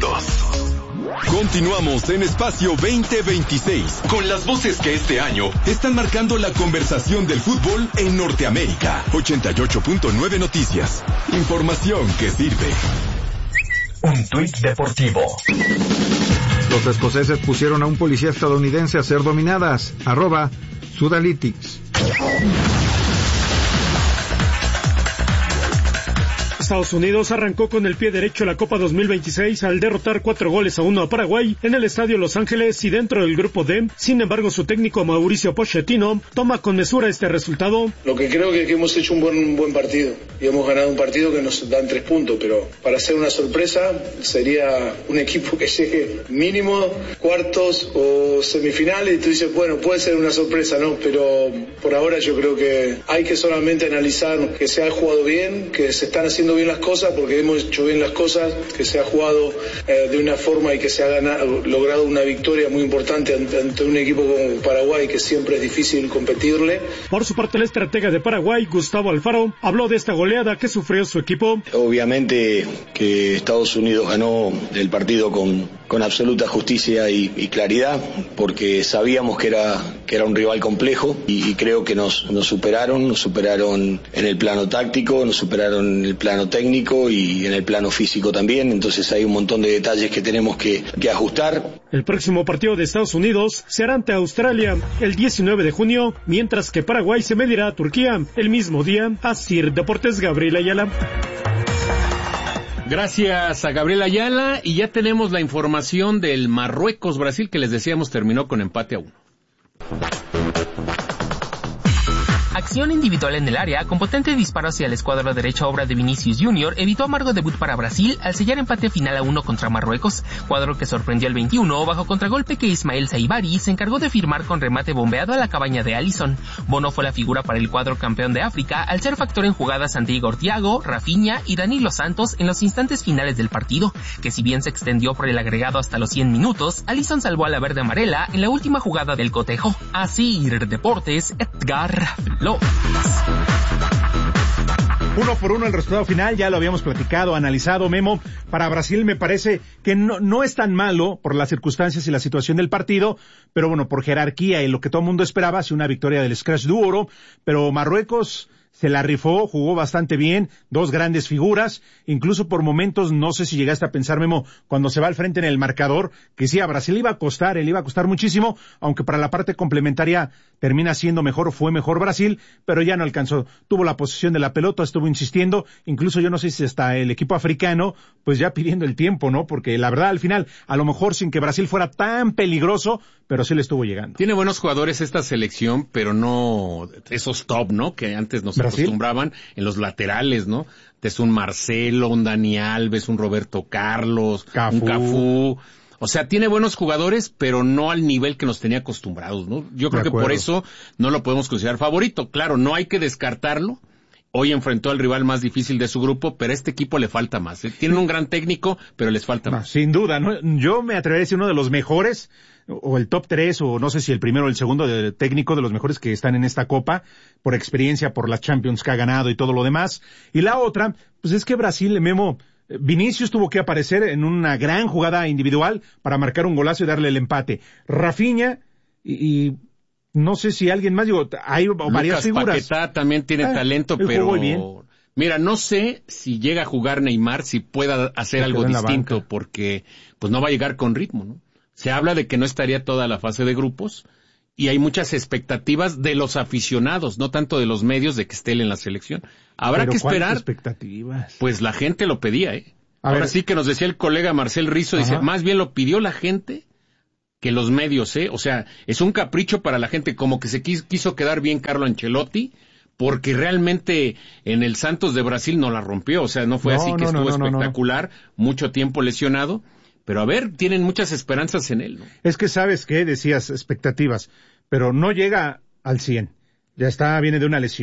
minutos. Continuamos en Espacio 2026 con las voces que este año están marcando la conversación del fútbol en Norteamérica. 88.9 Noticias. Información que sirve. Un tuit deportivo. Los escoceses pusieron a un policía estadounidense a hacer dominadas. @Sudalytics. Estados Unidos arrancó con el pie derecho la Copa 2026 al derrotar 4-1 a Paraguay en el Estadio Los Ángeles y dentro del grupo D. Sin embargo, su técnico Mauricio Pochettino toma con mesura este resultado. Lo que creo que hemos hecho un buen partido y hemos ganado un partido que nos dan 3 puntos, pero para hacer una sorpresa sería un equipo que llegue mínimo cuartos o semifinales y tú dices, bueno, puede ser una sorpresa, ¿no? Pero por ahora yo creo que hay que solamente analizar que se ha jugado bien, que se están haciendo bien las cosas, porque hemos hecho bien las cosas, que se ha jugado de una forma y que se ha logrado una victoria muy importante ante un equipo como Paraguay, que siempre es difícil competirle. Por su parte, el estratega de Paraguay, Gustavo Alfaro, habló de esta goleada que sufrió su equipo. Obviamente que Estados Unidos ganó el partido con absoluta justicia y claridad, porque sabíamos que era un rival complejo y creo que nos superaron en el plano táctico, nos superaron en el plano técnico y en el plano físico también, entonces hay un montón de detalles que tenemos que ajustar. El próximo partido de Estados Unidos será ante Australia el 19 de junio, mientras que Paraguay se medirá a Turquía el mismo día. Asir Deportes, Gabriel Ayala. Gracias a Gabriel Ayala, y ya tenemos la información del Marruecos-Brasil que les decíamos terminó con empate a 1. Acción individual en el área, con potente disparo hacia la escuadra derecha obra de Vinicius Junior, evitó amargo debut para Brasil al sellar empate final a 1 contra Marruecos, cuadro que sorprendió al 21 bajo contragolpe que Ismael Saibari se encargó de firmar con remate bombeado a la cabaña de Alisson. Bono fue la figura para el cuadro campeón de África al ser factor en jugadas ante Igor Thiago, Rafinha y Danilo Santos en los instantes finales del partido, que si bien se extendió por el agregado hasta los 100 minutos, Alisson salvó a la verde amarela en la última jugada del cotejo. Así Deportes, Edgar López. 1-1 el resultado final, ya lo habíamos platicado, analizado, Memo. Para Brasil me parece que no es tan malo por las circunstancias y la situación del partido, pero bueno, por jerarquía y lo que todo el mundo esperaba, sí, una victoria del Scratch de Oro, pero Marruecos se la rifó, jugó bastante bien, 2 grandes figuras, incluso por momentos, no sé si llegaste a pensar, Memo, cuando se va al frente en el marcador, que sí, a Brasil le iba a costar muchísimo, aunque para la parte complementaria termina siendo mejor, fue mejor Brasil, pero ya no alcanzó, tuvo la posesión de la pelota, estuvo insistiendo, incluso yo no sé si hasta el equipo africano, pues ya pidiendo el tiempo, ¿no? Porque la verdad, al final, a lo mejor sin que Brasil fuera tan peligroso, pero sí le estuvo llegando. Tiene buenos jugadores esta selección, pero no esos top, ¿no? Que antes nos acostumbraban en los laterales, ¿no? Es un Marcelo, un Dani Alves, un Roberto Carlos, un Cafú. O sea, tiene buenos jugadores, pero no al nivel que nos tenía acostumbrados, ¿no? Yo creo que por eso no lo podemos considerar favorito. Claro, no hay que descartarlo. Hoy enfrentó al rival más difícil de su grupo, pero a este equipo le falta más. Tienen un gran técnico, pero les falta más. Sin duda, ¿no? Yo me atrevería a decir uno de los mejores, o el top 3, o no sé si el primero o el segundo de técnico de los mejores que están en esta Copa, por experiencia, por las Champions que ha ganado y todo lo demás. Y la otra, pues es que Brasil, Memo, Vinicius tuvo que aparecer en una gran jugada individual para marcar un golazo y darle el empate. Rafinha y no sé si alguien más, digo, hay varias figuras. Paquetá también tiene talento, pero mira, no sé si llega a jugar Neymar, si pueda hacer algo distinto, porque pues no va a llegar con ritmo, ¿no? Se habla de que no estaría toda la fase de grupos y hay muchas expectativas de los aficionados, no tanto de los medios, de que esté él en la selección. Habrá que esperar. Expectativas? Pues la gente lo pedía, Ahora sí que nos decía el colega Marcel Rizzo, dice, más bien lo pidió la gente que los medios, O sea, es un capricho para la gente, como que se quiso quedar bien Carlo Ancelotti, porque realmente en el Santos de Brasil no la rompió, o sea, no fue así que estuvo espectacular, mucho tiempo lesionado, pero a ver, tienen muchas esperanzas en él, ¿no? Es que sabes qué, decías expectativas, pero no llega al 100, ya viene de una lesión.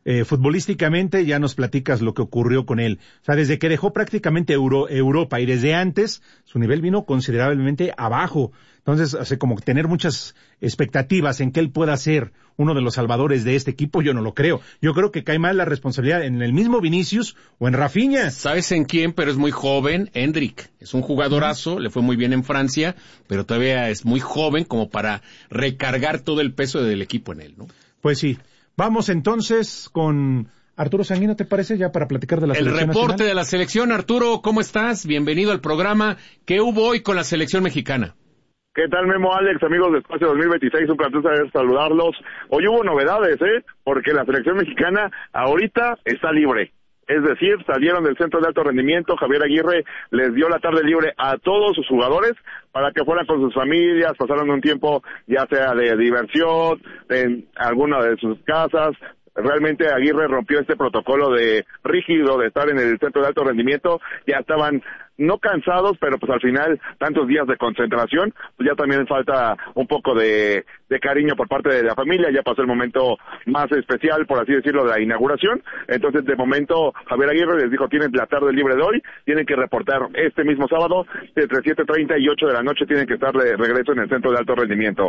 futbolísticamente ya nos platicas lo que ocurrió con él. O sea, desde que dejó prácticamente Europa y desde antes, su nivel vino considerablemente abajo. Entonces, hace como tener muchas expectativas en que él pueda ser uno de los salvadores de este equipo, yo no lo creo. Yo creo que cae más la responsabilidad en el mismo Vinicius o en Rafinha. ¿Sabes en quién? Pero es muy joven, Endrick. Es un jugadorazo, le fue muy bien en Francia, pero todavía es muy joven como para recargar todo el peso del equipo en él, ¿no? Pues sí. Vamos entonces con Arturo Sanguino, ¿te parece? Ya para platicar de la selección nacional. El reporte nacional. de la selección. Arturo, ¿cómo estás? Bienvenido al programa. ¿Qué hubo hoy con la selección mexicana? ¿Qué tal, Memo, Alex, amigos de Espacio 2026? Un placer saludarlos. Hoy hubo novedades, porque la selección mexicana ahorita está libre. Es decir, salieron del centro de alto rendimiento. Javier Aguirre les dio la tarde libre a todos sus jugadores para que fueran con sus familias, pasaran un tiempo ya sea de diversión, en alguna de sus casas. Realmente Aguirre rompió este protocolo de rígido de estar en el centro de alto rendimiento. Ya estaban no cansados, pero pues al final tantos días de concentración, pues ya también falta un poco de cariño por parte de la familia. Ya pasó el momento más especial, por así decirlo, de la inauguración. Entonces, de momento, Javier Aguirre les dijo, tienen la tarde libre de hoy, tienen que reportar este mismo sábado, entre 7:30 y 8 de la noche tienen que estar de regreso en el centro de alto rendimiento.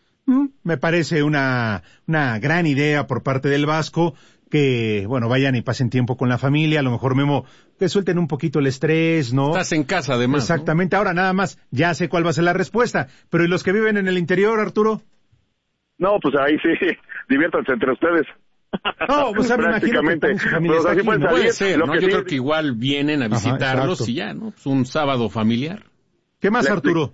Me parece una gran idea por parte del Vasco, que, bueno, vayan y pasen tiempo con la familia, a lo mejor, Memo, que suelten un poquito el estrés, ¿no? Estás en casa, además. Exactamente, ¿no? Ahora nada más, ya sé cuál va a ser la respuesta, pero ¿y los que viven en el interior, Arturo? No, pues ahí sí, diviértanse entre ustedes. No, pues prácticamente. Pero así pueden puede ser, ¿no? Yo creo que igual vienen a visitarlos y ya, ¿no? Pues un sábado familiar. ¿Qué más, Arturo?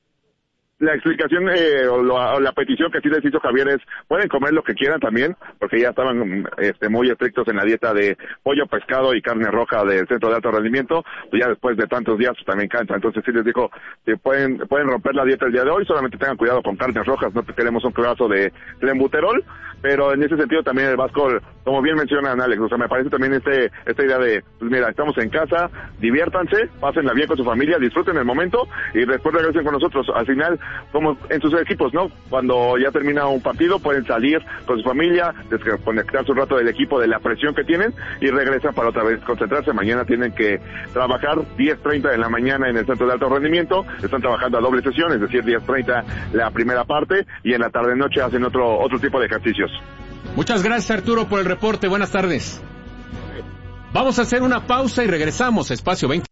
La explicación o la petición que sí les hizo Javier es, pueden comer lo que quieran también, porque ya estaban muy estrictos en la dieta de pollo, pescado y carne roja del centro de alto rendimiento, pues ya después de tantos días pues también cansa. Entonces sí les dijo que pueden romper la dieta el día de hoy, solamente tengan cuidado con carnes rojas, no queremos un pedazo de clenbuterol, pero en ese sentido también el Vasco, como bien mencionan, Alex, o sea, me parece también esta idea de, pues mira, estamos en casa, diviértanse, pásenla bien con su familia, disfruten el momento y después regresen con nosotros. Al final, como en sus equipos, ¿no? Cuando ya termina un partido, pueden salir con su familia, desconectarse un rato del equipo de la presión que tienen y regresan para otra vez concentrarse. Mañana tienen que trabajar 10:30 de la mañana en el centro de alto rendimiento, están trabajando a doble sesión, es decir, 10:30 la primera parte y en la tarde-noche hacen otro tipo de ejercicios. Muchas gracias, Arturo, por el reporte. Buenas tardes. Vamos a hacer una pausa y regresamos a Espacio 20.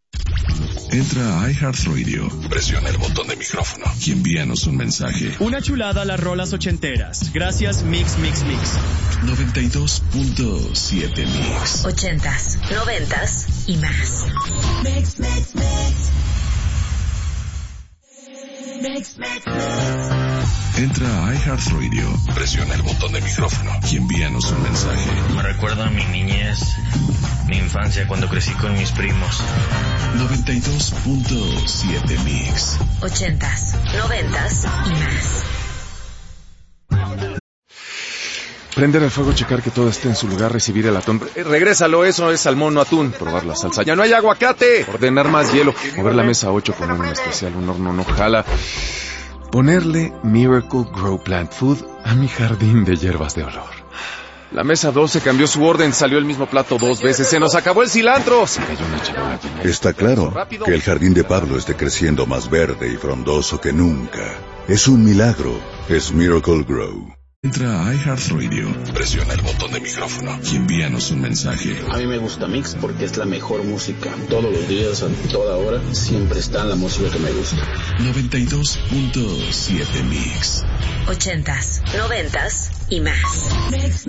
Entra a iHeartRadio, presiona el botón de micrófono y envíanos un mensaje. Una chulada a las rolas ochenteras. Gracias, Mix. 92.7 Mix. 80s, 90s y más. Mix. Entra a iHeartRadio, presiona el botón de micrófono y envíanos un mensaje. Me recuerda a mi niñez, mi infancia cuando crecí con mis primos. 92.7 Mix. 80s, 90s y más. Prender el fuego, checar que todo esté en su lugar, recibir el atún. Regrésalo, eso es salmón, no atún. Probar la salsa. ¡Ya no hay aguacate! Ordenar más hielo. Mover la mesa 8, poner un especial, un horno no jala. Ponerle Miracle Grow Plant Food a mi jardín de hierbas de olor. La mesa 12 cambió su orden, salió el mismo plato 2 veces. ¡Se nos acabó el cilantro! Se cayó una charola. Está claro que el jardín de Pablo esté creciendo más verde y frondoso que nunca. Es un milagro. Es Miracle Grow. Entra a iHeartRadio, presiona el botón de micrófono y envíanos un mensaje. A mí me gusta Mix porque es la mejor música. Todos los días, a toda hora, siempre está la música que me gusta. 92.7 Mix. 80s, 90s y más. Mix.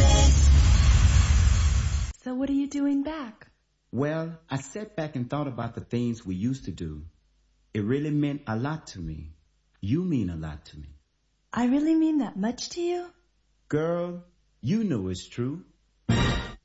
So what are you doing back? Well, I sat back and thought about the things we used to do. It really meant a lot to me. You mean a lot to me. I really mean that much to you? Girl, you know it's true.